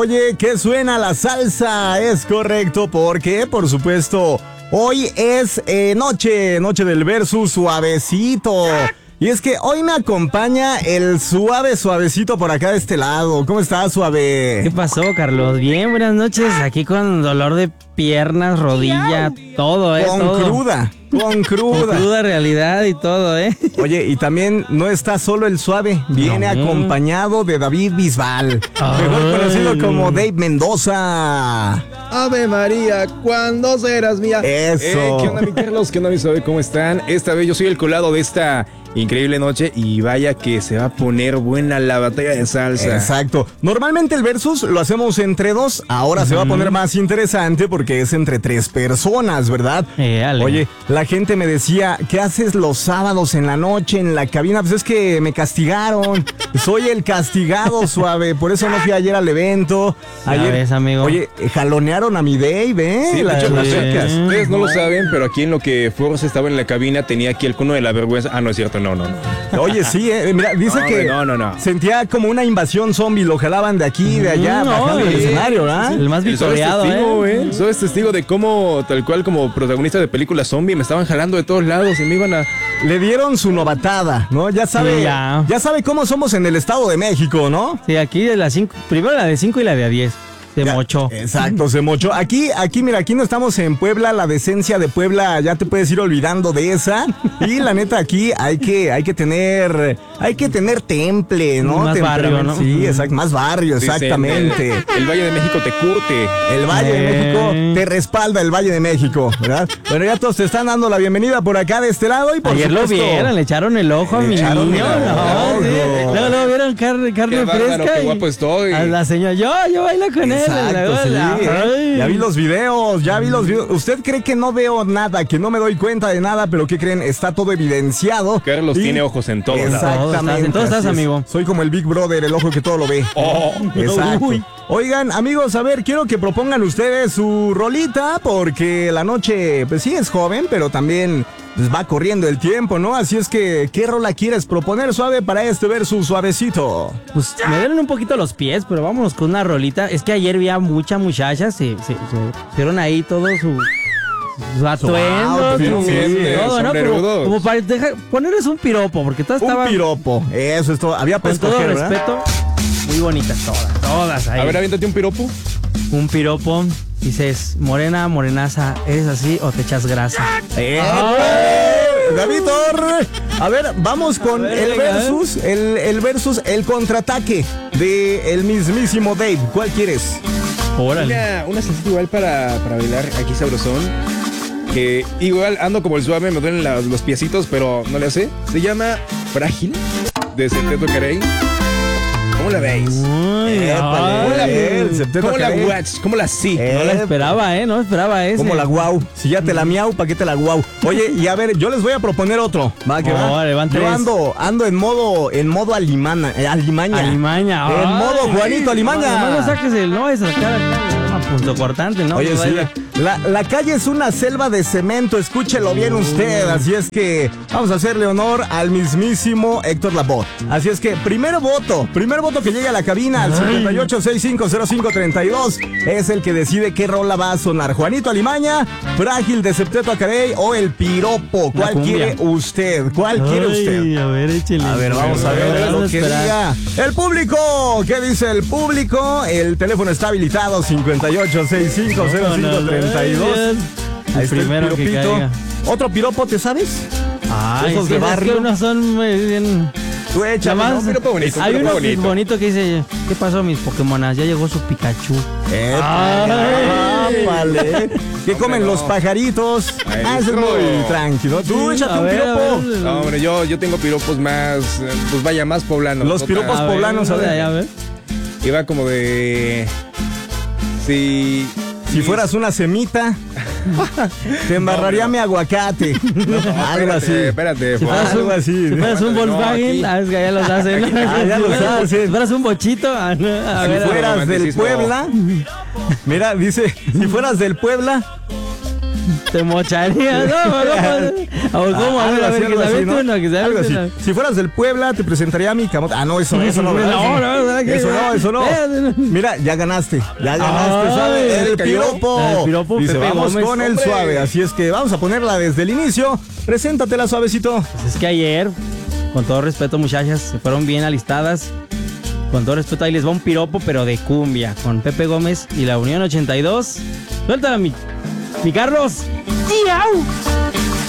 Oye, ¿qué suena la salsa? Es correcto, porque, por supuesto, hoy es noche del versus suavecito. Y es que hoy me acompaña el suavecito por acá de este lado. ¿Cómo estás, Suave? ¿Qué pasó, Carlos? Bien, buenas noches. Aquí con dolor de piernas, rodilla, todo, Con todo. cruda. Con cruda realidad y todo, Oye, y también no está solo el Suave, viene acompañado de David Bisbal, mejor conocido como Dave Mendoza. Ave María, ¿cuándo serás mía? Eso. ¿Qué onda, mi Carlos? ¿Qué onda, mi Suave? ¿Cómo están? Esta vez yo soy el colado de esta increíble noche y vaya que se va a poner buena la batalla de salsa. Exacto. Normalmente el versus lo hacemos entre dos, ahora se va a poner más interesante porque es entre tres personas, ¿verdad? Oye, la gente me decía, ¿qué haces los sábados en la noche en la cabina? Pues es que me castigaron. Soy el castigado, Suave. Por eso no fui ayer al evento. Ayer, ves, amigo. Oye, jalonearon a mi Dave, Sí, de hecho, chicas. ustedes no lo saben, pero aquí en lo que Force estaba en la cabina tenía aquí el cono de la vergüenza. Ah, no es cierto, no. Oye, sí, mira, dice que sentía como una invasión zombie, lo jalaban de aquí, de allá, bajando el escenario, ¿verdad? El más victoriado, Soy testigo de cómo, tal cual como protagonista de películas zombie, me estaban jalando de todos lados y me iban a... Le dieron su novatada, ¿no? Ya sabe, ya sabe cómo somos en el Estado de México, ¿no? Sí, aquí de las 5, primero la de 5 y la de a 10. Se mochó. Exacto, se mochó. Aquí, mira, aquí no estamos en Puebla, la decencia de Puebla ya te puedes ir olvidando de esa. Y la neta, aquí hay que tener temple, ¿no? Más barrio, ¿no? Sí, exacto, más barrio, exactamente. El Valle de México te curte. El Valle de México te respalda, el Valle de México, ¿verdad? Bueno, ya todos te están dando la bienvenida por acá de este lado y por ayer supuesto, lo vieron, le echaron el ojo a mi niño. Luego vieron carne fresca. Qué guapo estoy. A la señora, yo bailo con él. Exacto, sí, Ya vi los videos. ¿Usted cree que no veo nada, que no me doy cuenta de nada, pero qué creen? Está todo evidenciado. Carlos tiene ojos en todos lados. Exactamente. En todos estás, amigo. Soy como el Big Brother, el ojo que todo lo ve. Exacto. Oigan, amigos, a ver, quiero que propongan ustedes su rolita, porque la noche, pues sí es joven, pero también pues, va corriendo el tiempo, ¿no? Así es que, ¿qué rola quieres proponer, Suave, para este versus suavecito? Pues me duelen un poquito los pies, pero vámonos con una rolita. Es que ayer vi a muchas muchachas, se hicieron ahí todo su atuendo, todo, ¿no? Como para ponerles un piropo, porque todas estaban... Un piropo, eso es todo. Había con todo respeto, muy bonitas todas ahí. A ver, aviéntate un piropo. Un piropo, dices, morena, morenaza, ¿eres así o te echas grasa? Davidor, a ver, vamos con el versus, el contraataque de el mismísimo Dave. ¿Cuál quieres? Órale. Una salsita igual para bailar aquí sabrosón. Que igual ando como el Suave, me duelen los piecitos, pero no le hace. Se llama Frágil, de Septeto Carey. ¿Cómo la veis? ¿Cómo la sí? No la esperaba, no esperaba ese. Como la guau. Si ya te la miau, ¿pa' qué te la guau? Oye, y a ver, yo les voy a proponer otro. Va, que va. Yo ando en modo alimaña. Alimaña. En modo Juanito Alimaña. No saques no es sacar punto cortante, ¿no? Oye, sí. La calle es una selva de cemento, escúchelo bien usted. Así es que vamos a hacerle honor al mismísimo Héctor Lavoe. Así es que primer voto que llegue a la cabina al 58650532 es el que decide qué rola va a sonar. Juanito Alimaña, Frágil de Septeto Carey o el piropo. ¿Cuál quiere usted? ¿Cuál quiere usted? A ver, échale. A ver, vamos a ver lo que diga el público. ¿Qué dice el público? El teléfono está habilitado 58650532. Ahí está el piropito. ¿Otro piropo te sabes? Esos de barrio. Es que unos son muy bien... Tú échale, ¿no? Piropo bonito, hay uno bonito que dice, ¿qué pasó mis Pokémonas? Ya llegó su Pikachu. Vale. ¿Qué comen los pajaritos? Ese es muy tranquilo. Tú échate un piropo. No, hombre, yo tengo piropos más, pues vaya, más poblanos. Los piropos poblanos, a ver. Iba como de... Si fueras una semita, te embarraría mi aguacate. Algo así. Espérate. Si fueras un Volkswagen, es que ya los hacen. Ya los hacen. Si fueras un bochito, si fueras del Puebla, mira, dice, si fueras del Puebla, Te mocharías. ¿Cómo? A ver, que sabes tú, no, que sabes tú. Si fueras del Puebla, te presentaría mi camote. Ah, no, eso no, ¿verdad? Eso no. Mira, ya ganaste, ¿sabes? El piropo. Dice, vamos con el suave. Así es que vamos a ponerla desde el inicio. Preséntatela, suavecito. Pues es que ayer, con todo respeto, muchachas, se fueron bien alistadas. Con todo respeto, ahí les va un piropo, pero de cumbia, con Pepe Gómez y la Unión 82. Suéltala, mi Carlos. ¡Miau!